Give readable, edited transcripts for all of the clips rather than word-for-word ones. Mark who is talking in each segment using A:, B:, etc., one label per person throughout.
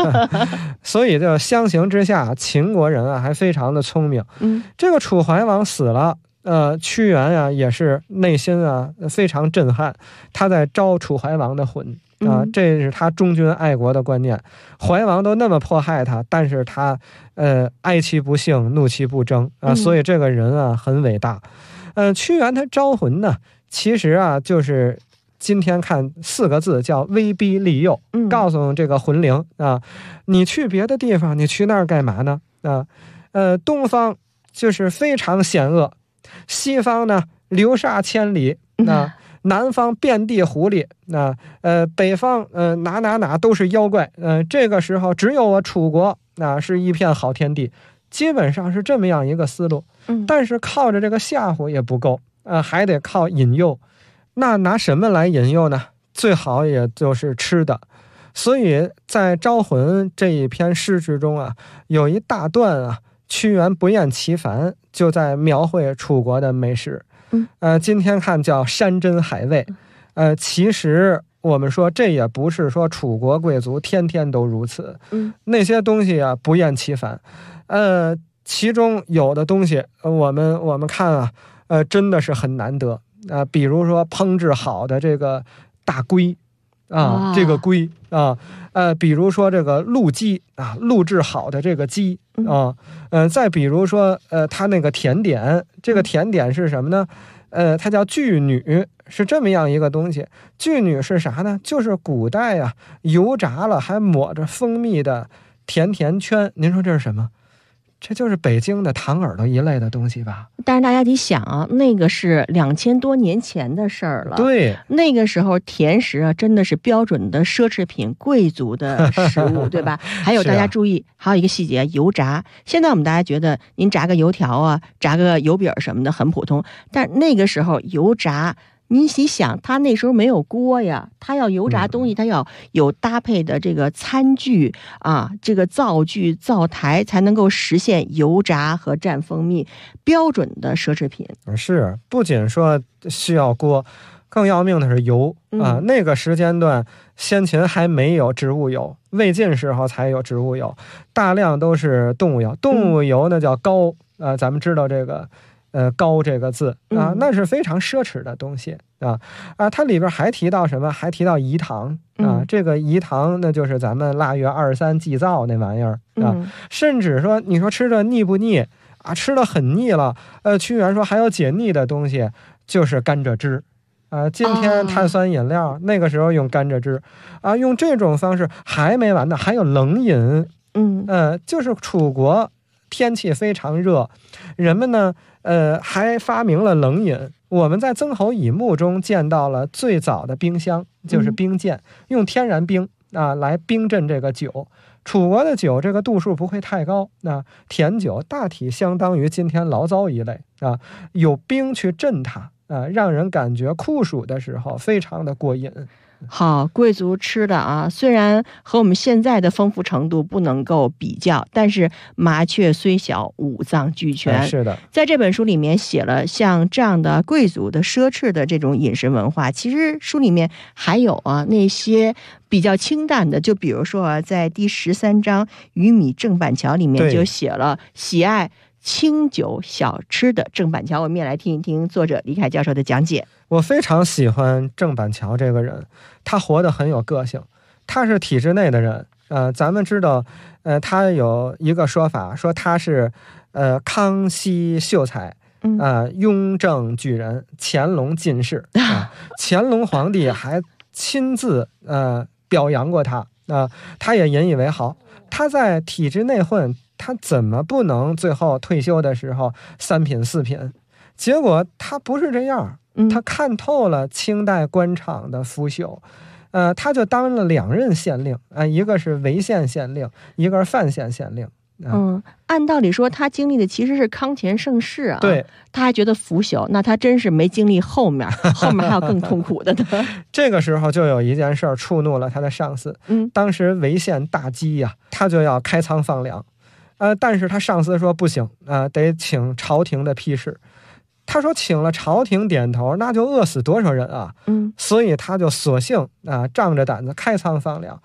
A: 所以这相形之下，秦国人啊还非常的聪明。这个楚怀王死了，屈原啊也是内心啊非常震撼，他在招楚怀王的魂啊，这是他忠君爱国的观念。怀王都那么迫害他，但是他哀其不幸，怒其不争啊，所以这个人啊很伟大。屈原他招魂呢，其实啊就是今天看4个字，叫威逼利诱，告诉这个魂灵啊，你去别的地方，你去那儿干嘛呢？东方就是非常险恶，西方呢流沙千里，南方遍地狐狸，北方哪都是妖怪，这个时候只有我楚国是一片好天地，基本上是这么样一个思路。但是靠着这个吓唬也不够，还得靠引诱。那拿什么来引诱呢？最好也就是吃的。所以在招魂这一篇诗之中啊，有一大段啊，屈原不厌其烦就在描绘楚国的美食。今天看叫山珍海味。其实我们说这也不是说楚国贵族天天都如此。那些东西啊不厌其烦。其中有的东西我们看啊，真的是很难得。比如说烹制好的这个大龟啊，这个龟啊，比如说这个鹿鸡啊，录制好的这个鸡啊，再比如说它那个甜点，这个甜点是什么呢？它叫巨女，是这么样一个东西。巨女是啥呢？就是古代啊油炸了还抹着蜂蜜的甜甜圈。您说这是什么？这就是北京的糖耳朵一类的东西吧。
B: 但是大家得想啊，那个是2000多年前的事儿了。
A: 对，
B: 那个时候甜食啊，真的是标准的奢侈品、贵族的食物，对吧？还有大家注意，还有一个细节，油炸。现在我们大家觉得您炸个油条啊，炸个油饼什么的很普通，但那个时候油炸。你想，他那时候没有锅呀，他要油炸东西，他要有搭配的这个餐具啊，这个灶具、灶台才能够实现油炸和蘸蜂蜜，标准的奢侈品。
A: 是，不仅说需要锅，更要命的是油啊。那个时间段，先秦还没有植物油，魏晋时候才有植物油，大量都是动物油。动物油呢叫膏咱们知道这个。膏这个字啊，那是非常奢侈的东西啊。它里边还提到什么？还提到饴糖啊。这个饴糖那就是咱们腊月23祭灶那玩意儿啊。甚至说，你说吃着腻不腻啊？吃的很腻了。屈原说还有解腻的东西，就是甘蔗汁今天碳酸饮料，那个时候用甘蔗汁啊。用这种方式还没完呢，还有冷饮。就是楚国天气非常热，人们呢还发明了冷饮。我们在曾侯乙墓中见到了最早的冰箱，就是冰鉴，用天然冰来冰镇这个酒。楚国的酒这个度数不会太高，甜酒大体相当于今天醪糟一类有冰去镇它让人感觉酷暑的时候非常的过瘾。
B: 好，贵族吃的啊，虽然和我们现在的丰富程度不能够比较，但是麻雀虽小，五脏俱全。
A: 是的，
B: 在这本书里面写了像这样的贵族的奢侈的这种饮食文化。其实书里面还有那些比较清淡的，就比如说在第13章鱼米郑板桥里面就写了喜爱清酒小吃的郑板桥。我们也来听一听作者李凯教授的讲解。
A: 我非常喜欢郑板桥这个人，他活得很有个性。他是体制内的人，咱们知道，他有一个说法，说他是康熙秀才，雍正举人，乾隆进士乾隆皇帝还亲自表扬过他他也引以为豪。他在体制内混，他怎么不能最后退休的时候3品4品？结果他不是这样，他看透了清代官场的腐朽，他就当了2任县令一个是潍县县令，一个是范县县令。
B: 按道理说他经历的其实是康乾盛世啊，
A: 对，
B: 他还觉得腐朽，那他真是没经历后面还有更痛苦的呢。
A: 这个时候就有一件事触怒了他的上司，当时潍县大饥呀，他就要开仓放粮，但是他上司说不行得请朝廷的批示。他说请了朝廷点头，那就饿死多少人啊！所以他就索性仗着胆子开仓放粮。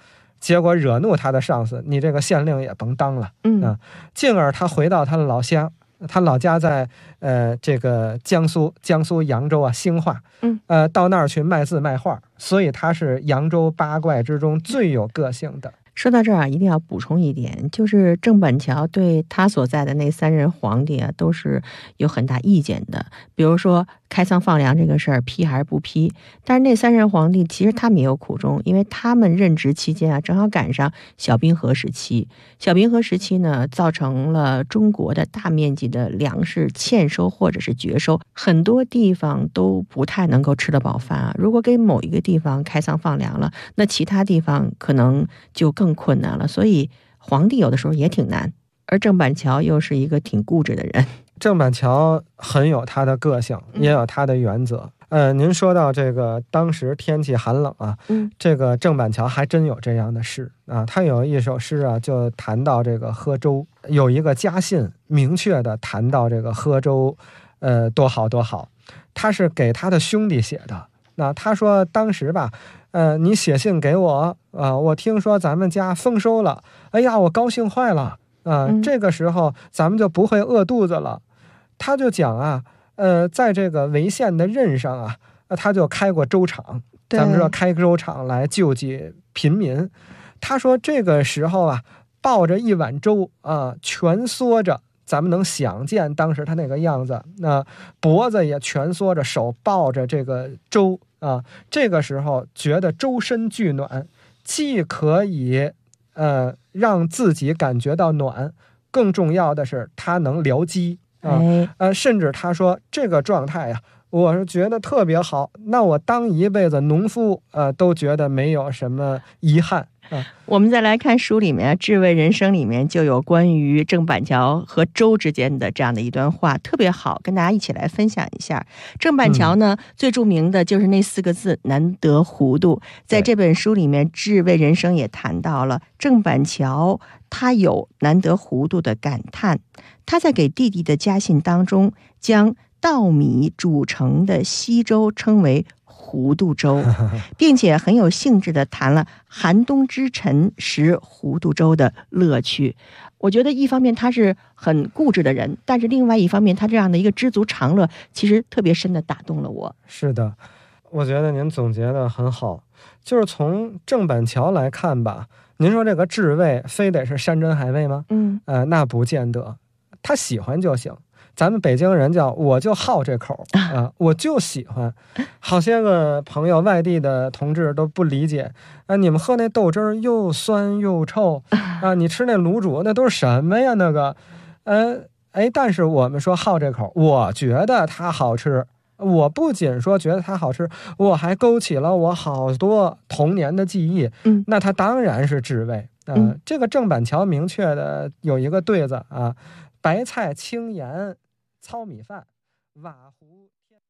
A: 结果惹怒他的上司，你这个县令也甭当了，进而他回到他的老乡，他老家在这个江苏扬州啊兴化，到那儿去卖字卖画，所以他是扬州八怪之中最有个性的。
B: 说到这儿啊，一定要补充一点，就是郑板桥对他所在的那3任皇帝啊，都是有很大意见的。比如说开仓放粮这个事儿，批还是不批？但是那3任皇帝其实他们也有苦衷，因为他们任职期间啊，正好赶上小冰河时期。小冰河时期呢，造成了中国的大面积的粮食欠收或者是绝收，很多地方都不太能够吃得饱饭啊。如果给某一个地方开仓放粮了，那其他地方可能就更困难了。所以皇帝有的时候也挺难，而郑板桥又是一个挺固执的人。
A: 郑板桥很有他的个性，也有他的原则。您说到这个当时天气寒冷啊，这个郑板桥还真有这样的事啊。他有一首诗啊，就谈到这个喝粥，有一个家信明确的谈到这个喝粥，多好多好。他是给他的兄弟写的。那他说当时吧，你写信给我啊，我听说咱们家丰收了，哎呀，我高兴坏了啊，这个时候咱们就不会饿肚子了。他就讲啊，在这个潍县的任上啊，他就开过粥厂，咱们说开粥厂来救济贫民。他说这个时候啊，抱着一碗粥啊，蜷缩着，咱们能想见当时他那个样子，脖子也蜷缩着，手抱着这个粥啊。这个时候觉得粥身俱暖，既可以让自己感觉到暖，更重要的是他能疗饥。甚至他说这个状态呀，我是觉得特别好，那我当一辈子农夫都觉得没有什么遗憾。
B: 我们再来看书里面《智慧人生》里面就有关于郑板桥和粥之间的这样的一段话，特别好，跟大家一起来分享一下。郑板桥呢，最著名的就是那4个字，难得糊涂。在这本书里面，《智慧人生》也谈到了郑板桥他有难得糊涂的感叹。他在给弟弟的家信当中，将稻米煮成的稀粥称为糊涂粥，并且很有兴致地谈了寒冬之晨食糊涂粥的乐趣。我觉得一方面他是很固执的人，但是另外一方面他这样的一个知足常乐，其实特别深地打动了我。
A: 是的，我觉得您总结得很好。就是从郑板桥来看吧，您说这个智慧非得是山珍海味吗？那不见得，他喜欢就行。咱们北京人叫我就好这口啊，我就喜欢。好些个朋友外地的同志都不理解啊，你们喝那豆汁儿又酸又臭啊，你吃那卤煮那都是什么呀？那个，但是我们说好这口，我觉得它好吃。我不仅说觉得它好吃，我还勾起了我好多童年的记忆。那它当然是智慧。这个郑板桥明确的有一个对子啊，白菜青盐糙米饭，瓦糊。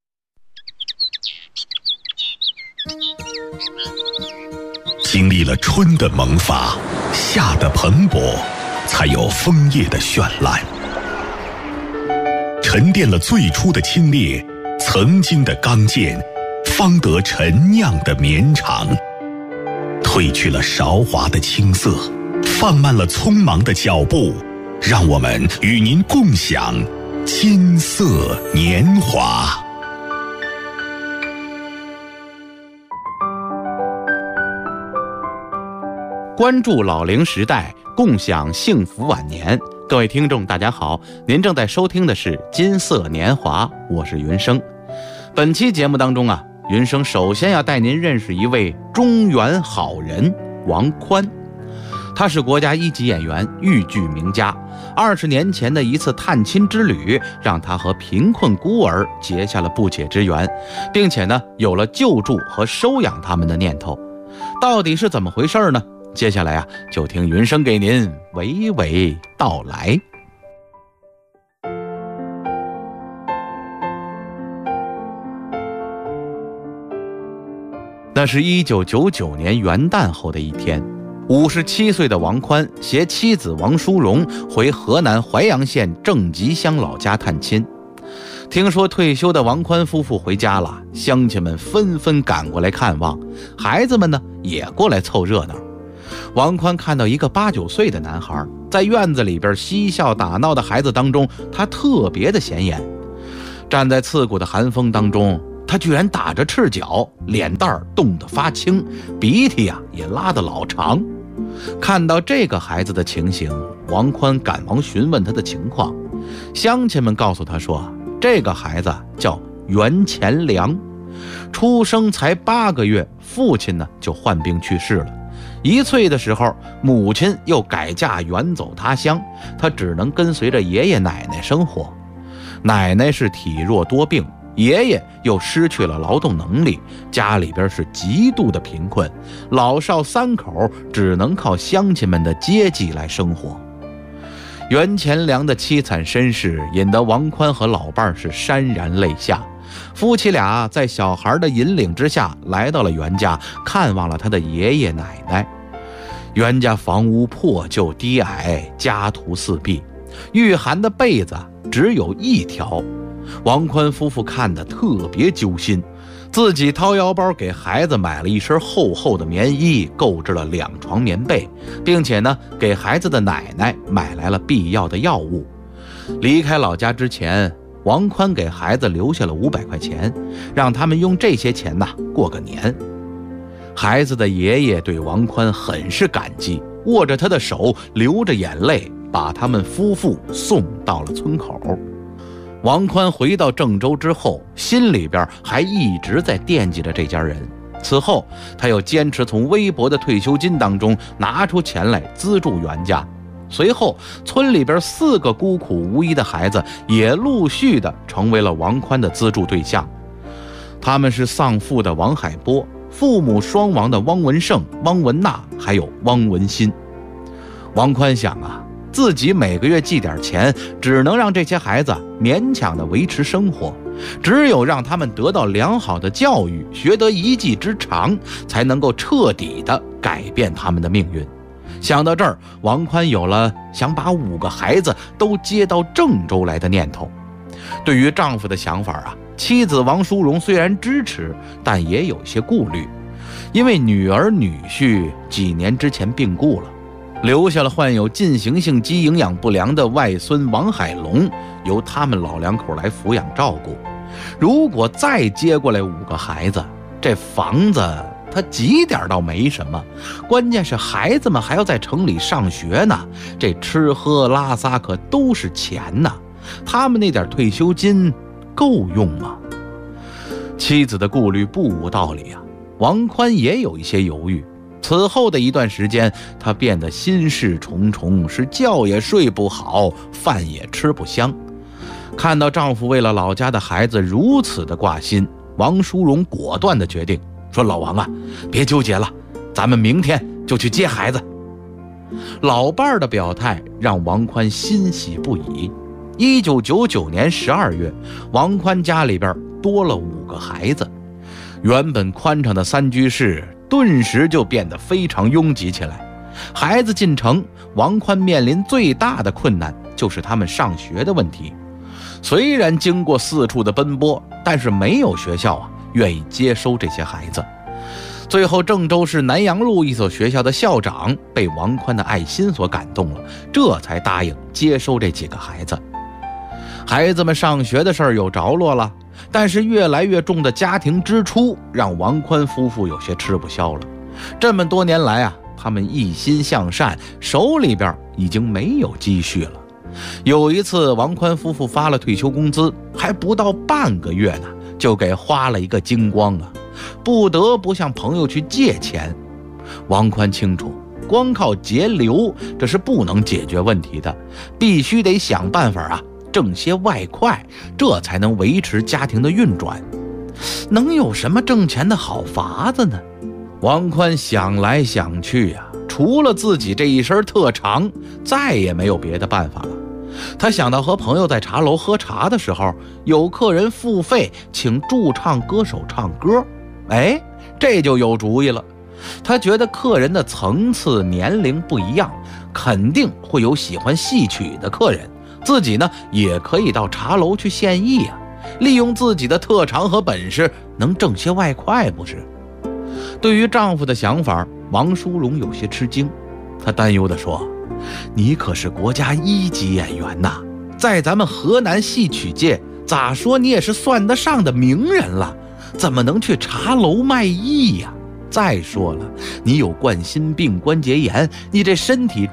C: 经历了春的萌发，夏的蓬勃，才有枫叶的绚烂。沉淀了最初的清冽，曾经的刚健，方得陈酿的绵长。褪去了韶华的青涩，放慢了匆忙的脚步，让我们与您共享金色年华。
D: 关注老龄时代，共享幸福晚年。各位听众大家好，您正在收听的是金色年华，我是云生。本期节目当中啊，云生首先要带您认识一位中原好人王宽。他是国家1级演员，豫剧名家。20年前的一次探亲之旅，让他和贫困孤儿结下了不解之缘，并且呢，有了救助和收养他们的念头。到底是怎么回事呢？接下来啊，就听云生给您娓娓道来。那是1999年元旦后的一天，57岁的王宽携妻子王淑荣回河南淮阳县正集乡老家探亲。听说退休的王宽夫妇回家了，乡亲们纷纷赶过来看望，孩子们呢也过来凑热闹。 王宽看到一个8、9岁的男孩在院子里边嬉笑打闹的孩子当中，他特别的显眼。站在刺骨的寒风当中，他居然打着赤脚，脸蛋冻得发青，鼻涕也拉得老长。看到这个孩子的情形，王宽赶忙询问他的情况。乡亲们告诉他说，这个孩子叫袁乾良，出生才8个月，父亲呢就患病去世了。1岁的时候，母亲又改嫁远走他乡，他只能跟随着爷爷奶奶生活。奶奶是体弱多病，爷爷又失去了劳动能力，家里边是极度的贫困，老少3口只能靠乡亲们的接济来生活。袁乾良的凄惨身世引得王宽和老伴是潸然泪下。夫妻俩在小孩的引领之下来到了袁家，看望了他的爷爷奶奶。袁家房屋破旧低矮，家徒四壁，御寒的被子只有1条。王宽夫妇看得特别揪心，自己掏腰包给孩子买了一身厚厚的棉衣，购置了2床棉被，并且呢给孩子的奶奶买来了必要的药物。离开老家之前，王宽给孩子留下了500块钱，让他们用这些钱过个年。孩子的爷爷对王宽很是感激，握着他的手，流着眼泪，把他们夫妇送到了村口。王宽回到郑州之后，心里边还一直在惦记着这家人。此后，他又坚持从微薄的退休金当中拿出钱来资助袁家。随后，村里边4个孤苦无依的孩子也陆续的成为了王宽的资助对象。他们是丧父的王海波，父母双亡的汪文胜、汪文娜，还有汪文新。王宽想自己每个月寄点钱，只能让这些孩子勉强的维持生活，只有让他们得到良好的教育，学得一技之长，才能够彻底的改变他们的命运。想到这儿，王宽有了想把5个孩子都接到郑州来的念头。对于丈夫的想法妻子王淑荣虽然支持，但也有些顾虑，因为女儿女婿几年之前病故了，留下了患有进行性肌营养不良的外孙王海龙，由他们老2口来抚养照顾。如果再接过来5个孩子，这房子他几点倒没什么，关键是孩子们还要在城里上学呢，这吃喝拉撒可都是钱呢，他们那点退休金够用吗？妻子的顾虑不无道理王宽也有一些犹豫。此后的一段时间，他变得心事重重，是觉也睡不好，饭也吃不香。看到丈夫为了老家的孩子如此的挂心，王淑荣果断的决定说，老王别纠结了，咱们明天就去接孩子。老伴儿的表态让王宽欣喜不已。1999年12月，王宽家里边多了5个孩子，原本宽敞的3居室顿时就变得非常拥挤起来。孩子进城，王宽面临最大的困难就是他们上学的问题。虽然经过4处的奔波，但是没有学校愿意接收这些孩子。最后，郑州市南阳路一所学校的校长被王宽的爱心所感动了，这才答应接收这几个孩子。孩子们上学的事儿有着落了，但是越来越重的家庭支出让王宽夫妇有些吃不消了。这么多年来他们一心向善，手里边已经没有积蓄了。有一次，王宽夫妇发了退休工资，还不到半个月呢，就给花了一个精光不得不向朋友去借钱。王宽清楚，光靠节流这是不能解决问题的，必须得想办法挣些外快，这才能维持家庭的运转。能有什么挣钱的好法子呢？王宽想来想去除了自己这一身特长，再也没有别的办法了。他想到和朋友在茶楼喝茶的时候，有客人付费请驻唱歌手唱歌，这就有主意了。他觉得客人的层次年龄不一样，肯定会有喜欢戏曲的客人，自己呢也可以到茶楼去献艺利用自己的特长和本事，能挣些外快不是？对于丈夫的想法，王淑荣有些吃惊， 他担忧地说：“你可是国家1级演员呐，在咱们河南戏曲界，咋说你也是算得上的名人了，怎么能去茶楼卖艺呀？再说了，你有冠心病、关节炎，你这身体